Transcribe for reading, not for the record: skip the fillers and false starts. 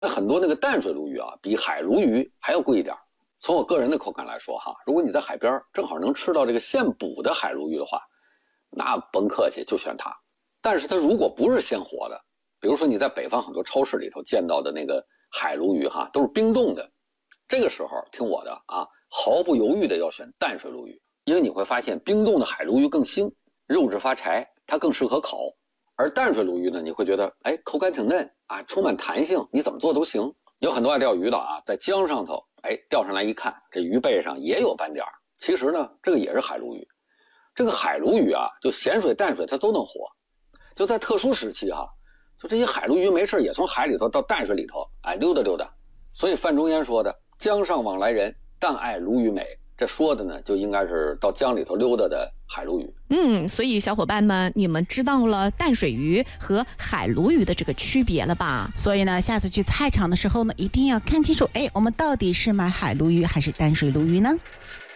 那很多那个淡水鲈鱼啊，比海鲈鱼还要贵一点。从我个人的口感来说哈，如果你在海边正好能吃到这个现捕的海鲈鱼的话，那甭客气就选它。但是它如果不是现活的，比如说你在北方很多超市里头见到的那个海鲈鱼哈，都是冰冻的，这个时候听我的啊，毫不犹豫的要选淡水鲈鱼，因为你会发现冰冻的海鲈鱼更腥，肉质发柴，它更适合烤。而淡水鲈鱼呢，你会觉得口感挺嫩啊，充满弹性，你怎么做都行。有很多爱钓鱼的啊，在江上头钓上来一看，这鱼背上也有斑点，其实呢这个也是海鲈鱼。这个海鲈鱼啊，就咸水淡水它都能活。就在特殊时期哈，就这些海鲈鱼没事也从海里头到淡水里头溜达溜达。所以范仲淹说的江上往来人，但爱鲈鱼美，这说的呢就应该是到江里头溜达的海鲈鱼。 所以小伙伴们，你们知道了淡水鱼和海鲈鱼的这个区别了吧？ 所以呢，下次去菜场的时候呢，一定要看清楚，我们到底是买海鲈鱼还是淡水鲈鱼呢？